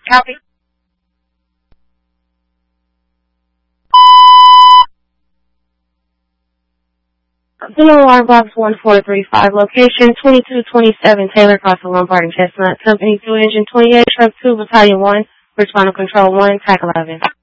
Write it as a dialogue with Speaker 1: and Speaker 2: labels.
Speaker 1: Copy.
Speaker 2: Hello, Alarm Box 1435, location 2227 Taylor Crossing Lombard and Chestnut, Company 2, Engine 28, Truck 2, Battalion 1, Responder Control 1, TAC 11.